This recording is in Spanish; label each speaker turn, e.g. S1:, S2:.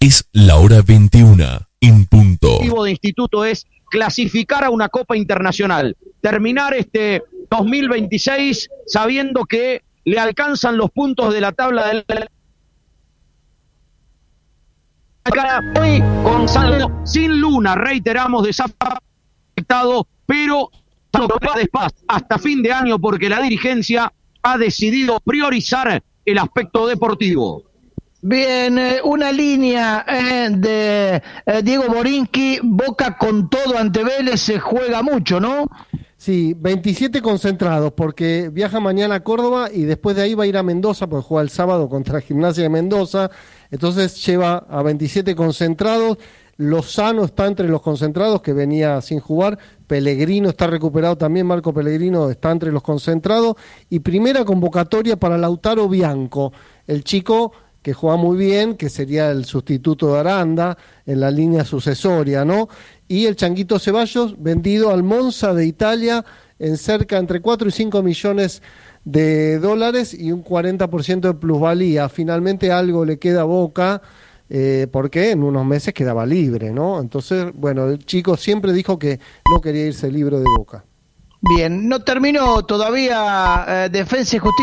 S1: Es la hora 21, en punto.
S2: El objetivo de instituto es clasificar a una Copa Internacional, terminar este 2026 sabiendo que le alcanzan los puntos de la tabla del... Hoy Gonzalo sin Luna, reiteramos, desafectado, pero hasta fin de año porque la dirigencia ha decidido priorizar el aspecto deportivo.
S3: Bien, una línea de Diego Borinqui, Boca con todo ante Vélez, se juega mucho, ¿no?
S4: Sí, 27 concentrados, porque viaja mañana a Córdoba y después de ahí va a ir a Mendoza, porque juega el sábado contra Gimnasia de Mendoza, entonces lleva a 27 concentrados. Lozano está entre los concentrados, que venía sin jugar. Pellegrino está recuperado también, Marco Pellegrino está entre los concentrados. Y primera convocatoria para Lautaro Bianco, el chico que juega muy bien, que sería el sustituto de Aranda en la línea sucesoria, ¿no? Y el Changuito Ceballos, vendido al Monza de Italia en cerca entre 4 y 5 millones de dólares y un 40% de plusvalía. Finalmente algo le queda a Boca, porque en unos meses quedaba libre, ¿no? Entonces, bueno, el chico siempre dijo que no quería irse libre de Boca.
S3: Bien, no terminó todavía Defensa y Justicia.